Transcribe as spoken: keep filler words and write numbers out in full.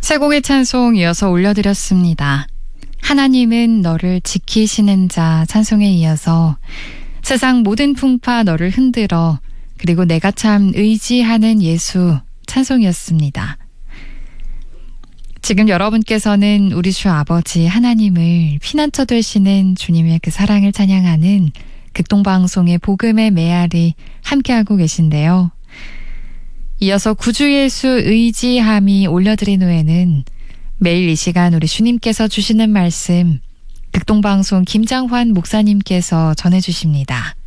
세 곡의 찬송 이어서 올려드렸습니다. 하나님은 너를 지키시는 자 찬송에 이어서 세상 모든 풍파 너를 흔들어 그리고 내가 참 의지하는 예수 찬송이었습니다. 지금 여러분께서는 우리 주 아버지 하나님을 피난처 되시는 주님의 그 사랑을 찬양하는 극동방송의 복음의 메아리 함께하고 계신데요. 이어서 구주 예수 의지함이 올려드린 후에는 매일 이 시간 우리 주님께서 주시는 말씀 극동방송 김장환 목사님께서 전해주십니다.